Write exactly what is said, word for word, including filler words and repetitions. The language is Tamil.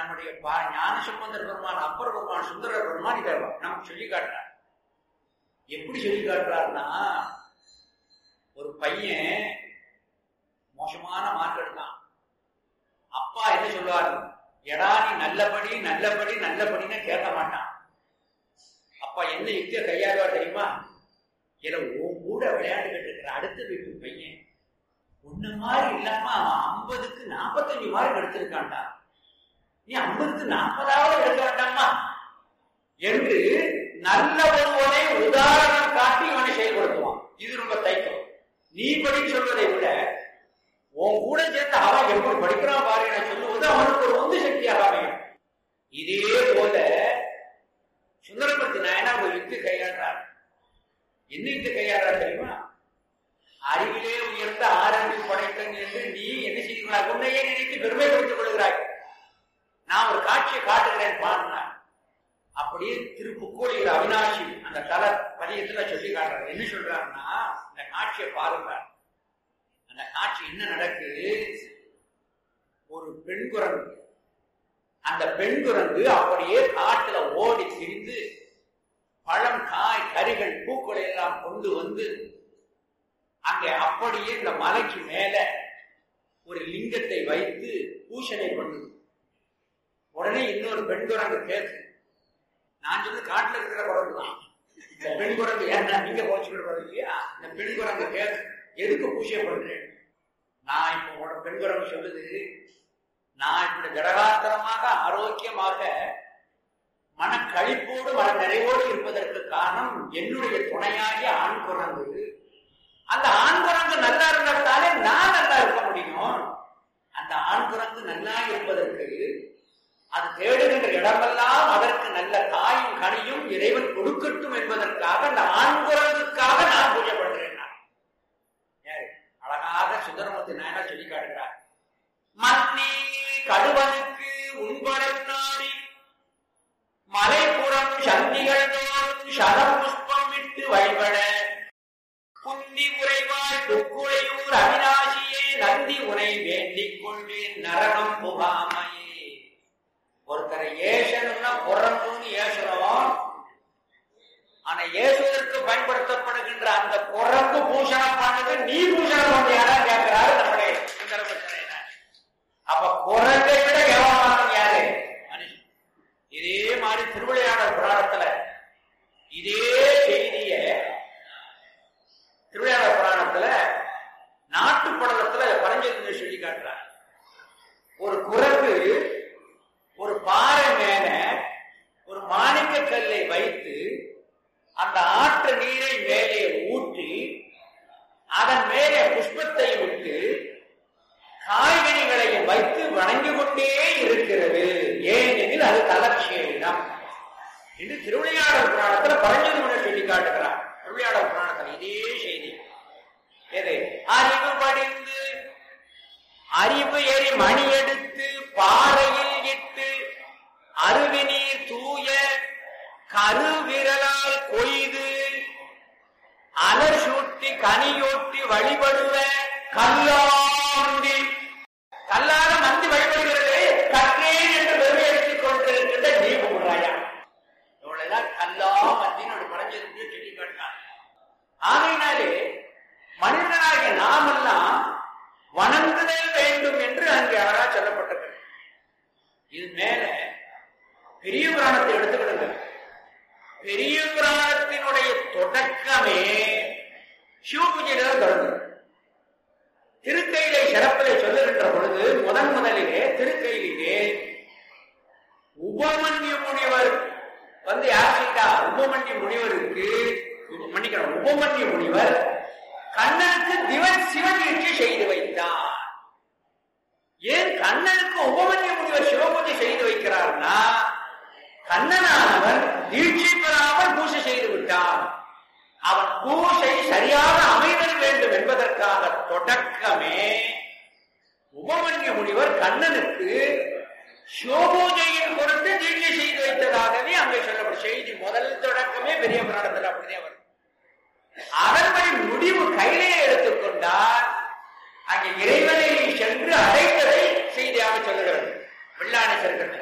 நம்முடைய ஞானசம்பந்தர் பெருமான், அப்பர் பெருமான், சுந்தரர் பெருமான் இதை நமக்கு சொல்லி காட்டுறார். எப்படி சொல்லி காட்டுறாருன்னா, ஒரு பையன் மோசமான மார்க் எடுத்தான். அப்பா என்ன சொல்லுவாரு, எடா நீ நல்லபடி நல்லபடி நல்லபடின்னு கேட்க மாட்டான். அப்பா என்ன யுக்திய கையாளுவா தெரியுமா, ஏதோ உன் கூட விளையாண்டுகிட்டு இருக்கிற அடுத்த வீட்டு பையன் ஒண்ணு மாதிரி இல்லாம ஐம்பதுக்கு நாற்பத்தஞ்சு மார்க் எடுத்திருக்காண்டா, நீ ஐம்பதுக்கு நாற்பதாவது எடுக்க வேண்டாமா என்று நல்ல ஒருவனை உதாரணம் காட்டி இவனை செயல்படுத்துவான். இது ரொம்ப தைக்கம். நீ படி சொல்வதை விட உன் கூட சேர்ந்து அவன் எப்படி படிக்கிறான் பாரு என சொல்லுவது அவனுக்கு ஒரு உந்து சக்தியாக அமையும். இதே போல சுந்தரமூர்த்தி நாயனார் ஒரு யுக்தி கையாடுறார். என்ன யுக்தி கையாடுறார் தெரியுமா, அறிவிலே உயர்ந்த ஆரம்பி படைத்தன் என்று நீ என்ன செய்கிறாய், உன்னையே நினைத்து பெருமைப்படுத்திக் கொள்கிறாய். நான் ஒரு காட்சியை காட்டுகிறேன் பாருங்க. அப்படியே திரு புக்கோளியில் அவினாசி அந்த தல பதியத்துல சொல்லி காட்டுறாரு. என்ன சொல்றாருன்னா, இந்த காட்சியை பாருங்க. அந்த காட்சி என்ன நடக்குது, ஒரு பெண் குரங்கு, அந்த பெண் குரங்கு அப்படியே காட்டுல ஓடி திரிந்து பழம், காய், கறிகள், பூக்களை எல்லாம் கொண்டு வந்து அங்கே அப்படியே இந்த மலைக்கு மேல ஒரு லிங்கத்தை வைத்து பூஷணை பண்ணுது. உடனே இன்னொரு பெண் குரங்கு கேட்கு, நான் சொல்லி காட்டுல இருக்கிற குரங்கு தான், இந்த பெண் குரங்கு ஏன்னா நீங்க போச்சுக்கிட்டு இல்லையா, இந்த பெண் குரங்கு கேட்கு எதுக்கு பூஜை பண்றேன். நான் இப்போ பெண் குரங்கு சொல்லுது, நான் இப்படி ஜடகாத்திரமாக ஆரோக்கியமாக மன கழிப்போடு மன நிறைவோடு இருப்பதற்கு காரணம் என்னுடைய துணையாகிய ஆண் குரங்கு. அந்த ஆண் குரங்கு நல்லா இருந்தாலே நான் நல்லா இருக்க முடியும். அந்த ஆண் குரங்கு நல்லா இருப்பதற்கு அது தேடுகின்ற இடமெல்லாம் அதற்கு நல்ல காயும் கனியும் இறைவன் கொடுக்கட்டும் என்பதற்காக அந்த ஆண் குரங்குக்காக நான் பூஜை பண்றேன். அழகாக சுந்தரமூர்த்தி நாயனார் சொல்லி காட்டுகிறார். மன்னி கடுவனுக்கு உண்படம் நாடி மலைப்புறம் சந்திகள் தோறும் சதம் புஷ்பம் விட்டு வழிபட புந்தி உரைவாய் புக்குழையூர் அவினாசியே நந்தி உரை வேண்டிக் கொள்வேன் நரகம் புகாமையே. ஒருத்தரை ஏசனும்னா புறணும்னு ஏசுறோம், ஆனா ஏசுவதற்கு பயன்படுத்தப்படுகின்ற அந்த குரங்கு பூஷணம் பண்ணது நீ பூஷணம் பண்ணியாரா கேட்கிறாரு நம்முடைய சுந்தரமூர்த்தி. அப்ப குரங்கை விட கேவலமானவன் யாரு, மனுஷன். இதே மாதிரி திருவிளையாடல் புராணத்துல இதே செய்திய திருவிளையாடல் புராணத்துல நாட்டுப்படலத்துல பரஞ்சோதி சொல்லி காட்டுறார். ஒரு குரங்கு ஒரு பாறை மேல ஒரு மாணிக்க கல்லை வைத்து அந்த ஆற்று நீரை மேலே ஊற்றி அதன் மேலே புஷ்பத்தை விட்டு காய்கனிகளையும் வைத்து வணங்கி கொண்டே இருக்கிறது. ஏனெனில் அது தலட்சேனம் என்று திருவிளையாடல் புராணத்துல பரஞ்சோதி சொல்லி காட்டுகிறார். திருவிளையாடல் புராணத்தில் இதே செய்தி. எது அறிவு படிந்து அறிவு எரி மணி எடுத்து பாறையில் இட்டு அருவி நீர் தூய கருவிரலால் கொய்து அலர் சூட்டி கனியோட்டி வழிபடுவ கல்லாண்டி, கல்லாத மந்தி வழிபடுகிறது கற்றேன் என்று வெறுமை எடுத்துக் கொண்டிருக்கின்ற தீபமுறாயா. இவ்வளவுதான் கல்லா மந்தின்னு ஒரு பரஞ்சோதி சொல்லி காட்டார். ஆகையினாலே மனிதனாகிய நாமெல்லாம் வணங்குதல் வேண்டும் என்று அங்கே அழகா சொல்லப்பட்டது. இது மேல பெரிய புராணத்தை எடுத்துக்கிடுங்க. பெரிய புராணத்தினுடைய தொடக்கமே சிவபூஜையில தொடங்கும். திருக்கையிலை சிறப்பிலை சொல்லுகின்ற பொழுது முதன் முதலிலே திருக்கையிலே உபமன்யு முனிவர் வந்து யார் செய்தா, உபமன்யு முனிவருக்கு மன்னிக்கணும் உபமன்யு முனிவர் கண்ணனுக்கு திவன் சிவதீட்சை செய்து வைத்தார். ஏன் கண்ணனுக்கு உபமன்யு முனிவர் சிவபூஜை செய்து வைக்கிறார்னா, கண்ணனானவன் தீட்சை பெறாமல் பூஜை செய்து விட்டான். அவன் பூஜை சரியாக அமைதல் வேண்டும் என்பதற்காக தொடக்கமே உபமன்யு முனிவர் கண்ணனுக்கு சிவபூஜையின் பொருட்டு தீட்சை செய்து வைத்ததாகவே அங்கே சொல்லப்படும் செய்தி. முதல் தொடக்கமே பெரிய புராணத்தில் அப்படியே வரும். அதன்படி முடிவு கையிலே எடுத்துக்கொண்டால் அங்கே இறைவனை சென்று அடைத்ததை செய்தியாக சொல்லுகிறது. வெள்ளானை செல்கிறது.